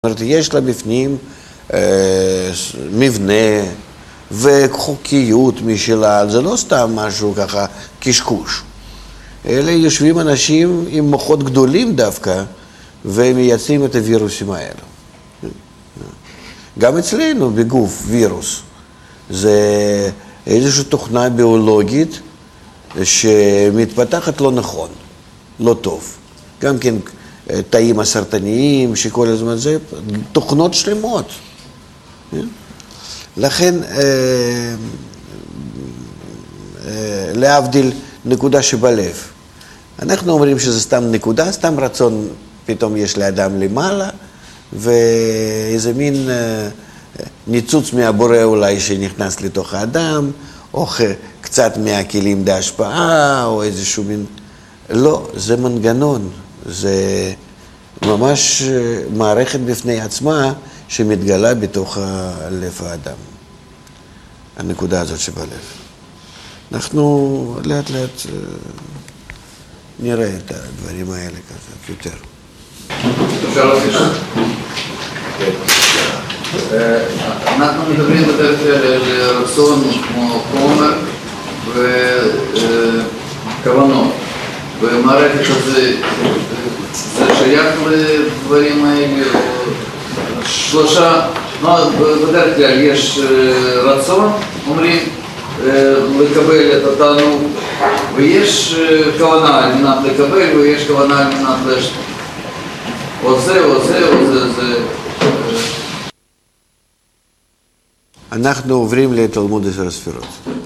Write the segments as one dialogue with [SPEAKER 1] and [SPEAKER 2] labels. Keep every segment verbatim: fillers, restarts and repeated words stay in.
[SPEAKER 1] זאת אומרת, יש לה בפנים אה, מבנה וחוקיות משלה, זה לא סתם משהו ככה קשקוש. אלה יושבים אנשים עם מוחות גדולים דווקא, והם מייצאים את הווירוסים האלה. גם אצלנו בגוף וירוס, זה איזושהי תוכנה ביולוגית שמתפתחת לא נכון, לא טוב. גם כן תאים הסרטניים שכל הזמן זה, תוכנות שלמות. לכן, להבדיל נקודה שבלב. אנחנו אומרים שזה סתם נקודה, סתם רצון פתאום יש לאדם למעלה, ואיזה מין ניצוץ מהבורא אולי שנכנס לתוך האדם, או קצת מהכלים להשפעה, או איזשהו מין... לא, זה מנגנון, זה ממש מערכת בפני עצמה שמתגלה בתוך לב האדם. הנקודה הזאת שבלב. אנחנו לאט לאט נראה את הדברים האלה קצת יותר.
[SPEAKER 2] אפשר להוסיף? אנחנו מדברים בדרך כלל על רצון כמו חומר וכוונות. ומערכת הזה, זה שייך לדברים האלה, שלושה, בדרך כלל יש רצון, אומרים, לקבל את התענוג, ויש כוונה על מנת לקבל, ויש כוונה על מנת להשתתף. או זה, או זה, או זה, זה...
[SPEAKER 1] אנחנו עוברים לתלמוד עשר הספירות.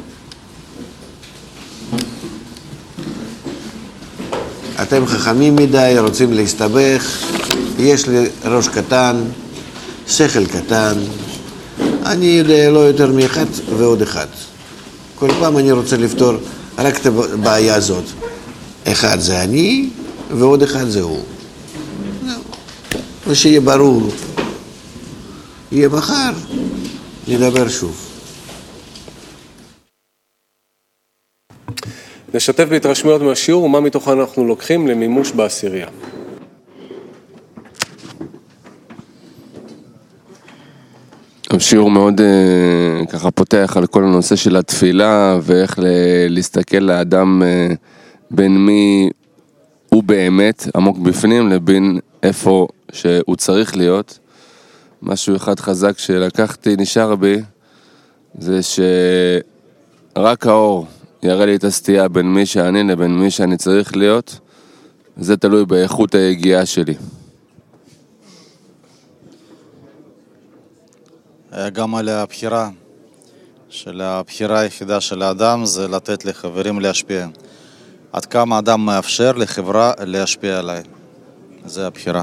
[SPEAKER 1] אתם חכמים מדי, רוצים להסתבך, יש לי ראש קטן, שכל קטן, אני יודע לא יותר מאחד ועוד אחד. כל פעם אני רוצה לפתור רק את הבעיה הזאת. אחד זה אני ועוד אחד זה הוא. ושיהיה ברור, יהיה מחר, נדבר שוב.
[SPEAKER 3] נשתף בהתרשמויות מהשיעור ומה מתוכן אנחנו לוקחים למימוש בעשירייה.
[SPEAKER 4] השיעור מאוד uh, ככה פותח על כל הנושא של התפילה ואיך ל- להסתכל לאדם uh, בין מי הוא באמת עמוק בפנים לבין איפה שהוא צריך להיות. משהו אחד חזק שלקחתי נשאר בי זה שרק האור יראה לי את הסטייה בין מי שאני לבין מי שאני צריך להיות, זה תלוי באיכות היגיעה שלי.
[SPEAKER 5] גם על הבחירה, של הבחירה היחידה של האדם זה לתת לחברים להשפיע. עד כמה האדם מאפשר לחברה להשפיע עליי, זה הבחירה.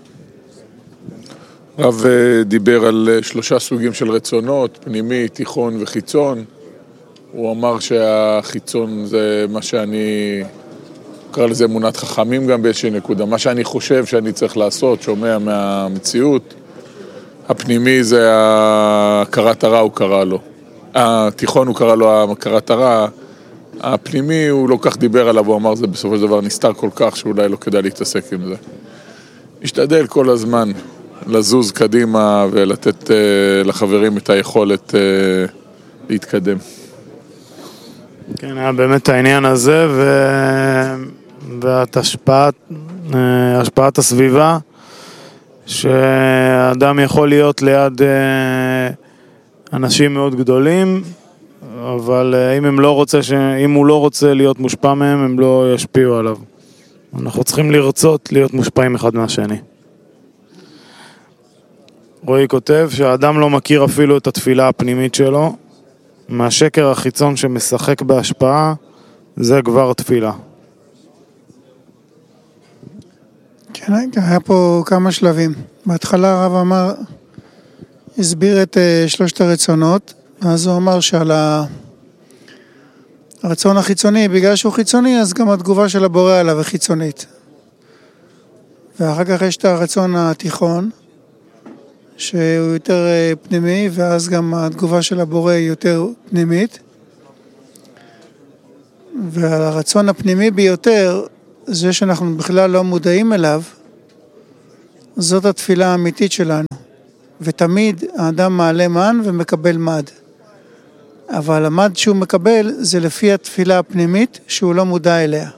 [SPEAKER 6] רב דיבר על שלושה סוגים של רצונות, פנימי, תיכון וחיצון. הוא אמר שהחיצון זה מה שאני, קרא לזה אמונת חכמים גם באיזושהי נקודה, מה שאני חושב שאני צריך לעשות, שומע מהמציאות. הפנימי זה הכרת הרע, הוא קרא לו. התיכון הוא קרא לו הכרת הרע, הפנימי הוא לא כך דיבר עליו, הוא אמר זה בסופו של דבר נסתר כל כך שאולי לא כדאי להתעסק עם זה. נשתדל כל הזמן לזוז קדימה ולתת לחברים את היכולת להתקדם.
[SPEAKER 7] כן, היה באמת העניין הזה, ו... ואת השפעת, השפעת הסביבה, שאדם יכול להיות ליד אנשים מאוד גדולים, אבל אם, הם לא רוצה ש... אם הוא לא רוצה להיות מושפע מהם, הם לא ישפיעו עליו. אנחנו צריכים לרצות להיות מושפעים אחד מהשני. רועי כותב שהאדם לא מכיר אפילו את התפילה הפנימית שלו, מהשקר החיצון שמשחק בהשפעה, זה כבר תפילה.
[SPEAKER 8] כן, היה פה כמה שלבים. בהתחלה הרב אמר, הסביר את שלושת הרצונות, אז הוא אמר שעל הרצון החיצוני, בגלל שהוא חיצוני, אז גם התגובה של הבורא עליו היא חיצונית. ואחר כך יש את הרצון התיכון, שהוא יותר פנימי, ואז גם התגובה של הבורא היא יותר פנימית. והרצון הפנימי ביותר, זה שאנחנו בכלל לא מודעים אליו, זאת התפילה האמיתית שלנו. ותמיד האדם מעלה מן ומקבל מד. אבל המד שהוא מקבל זה לפי התפילה הפנימית שהוא לא מודע אליה.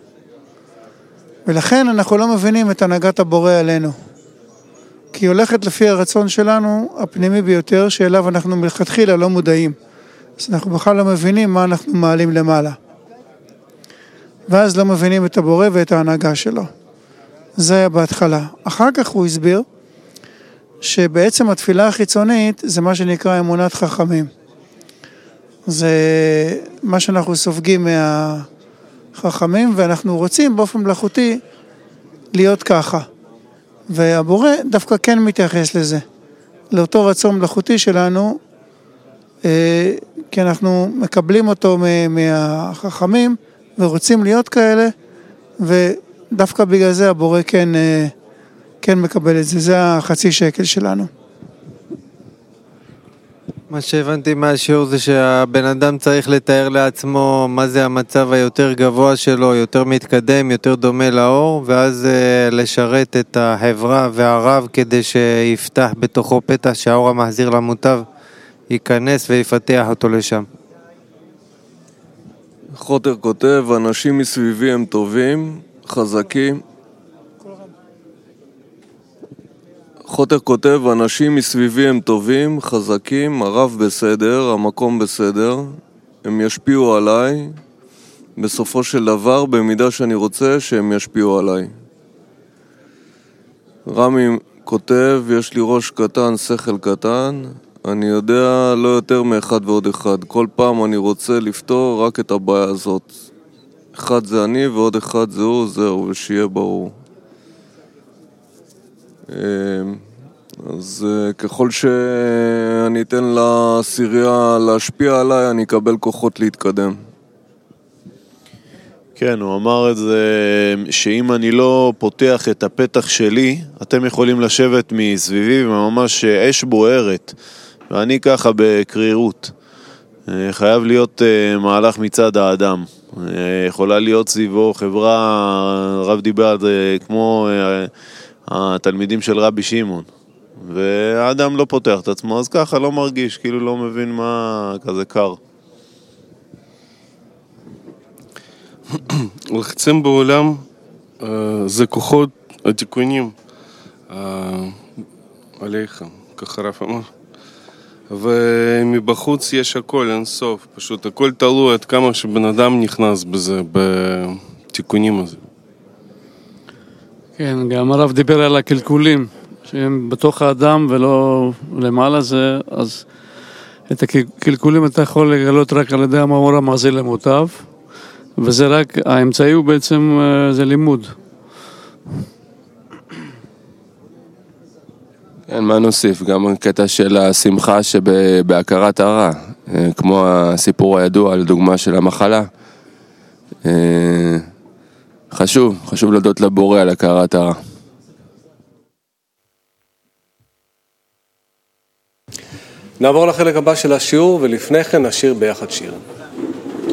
[SPEAKER 8] ולכן אנחנו לא מבינים את הנהגת הבורא עלינו. כי היא הולכת לפי הרצון שלנו הפנימי ביותר, שאליו אנחנו מלכתחילה לא מודעים. אז אנחנו בכלל לא מבינים מה אנחנו מעלים למעלה. ואז לא מבינים את הבורא ואת ההנהגה שלו. זה היה בהתחלה. אחר כך הוא הסביר שבעצם התפילה החיצונית זה מה שנקרא אמונת חכמים. זה מה שאנחנו סופגים מהחכמים, ואנחנו רוצים באופן מלאכותי להיות ככה. והבורא דווקא כן מתייחס לזה, לאותו רצון מלאכותי שלנו, כי אנחנו מקבלים אותו מהחכמים ורוצים להיות כאלה, ודווקא בגלל זה הבורא כן, כן מקבל את זה. זה החצי שקל שלנו.
[SPEAKER 9] מה שהבנתי מהשיעור זה שהבן אדם צריך לתאר לעצמו מה זה המצב היותר גבוה שלו, יותר מתקדם, יותר דומה לאור, ואז לשרת את החברה והרב כדי שיפתח בתוכו פתח שהאור המחזיר למוטב ייכנס ויפתח אותו לשם.
[SPEAKER 10] חוטר כותב, אנשים מסביבי הם טובים, חזקים. חוטר כותב, אנשים מסביבי הם טובים, חזקים, הרב בסדר, המקום בסדר, הם ישפיעו עליי, בסופו של דבר, במידה שאני רוצה שהם ישפיעו עליי. רמי כותב, יש לי ראש קטן, שכל קטן, אני יודע לא יותר מאחד ועוד אחד. כל פעם אני רוצה לפתור רק את הבעיה הזאת. אחד זה אני ועוד אחד זה הוא, זהו, ושיהיה ברור. אז ככל שאני אתן לסירייה להשפיע עליי, אני אקבל כוחות להתקדם.
[SPEAKER 11] כן, הוא אמר את זה, שאם אני לא פותח את הפתח שלי, אתם יכולים לשבת מסביבי וממש אש בוערת, ואני ככה בקרירות. חייב להיות מהלך מצד האדם. יכולה להיות סביבו חברה, הרב דיבר על זה כמו התלמידים של רבי שמעון. והאדם לא פותח את עצמו, אז ככה לא מרגיש, כאילו לא מבין מה כזה קר.
[SPEAKER 12] לחצים בעולם זה כוחות התיקונים עליך, ככה רב אמר. ומבחוץ יש הכל, אין סוף, פשוט הכל תלוי עד כמה שבן אדם נכנס בזה, בתיקונים הזה.
[SPEAKER 13] כן, גם הרב דיבר על הקלקולים, שהם בתוך האדם ולא למעלה זה, אז את הקלקולים אתה יכול לגלות רק על ידי המאור המחזיר למוטב, וזה רק, האמצעי הוא בעצם, זה לימוד.
[SPEAKER 4] כן, מה נוסיף? גם קטע של השמחה שבהכרת הרע, כמו הסיפור הידוע על דוגמה של המחלה. חשוב, חשוב לדעות לבורא על הכרת הרע.
[SPEAKER 3] נעבור לחלק הבא של השיעור, ולפני כן נשיר ביחד שיר.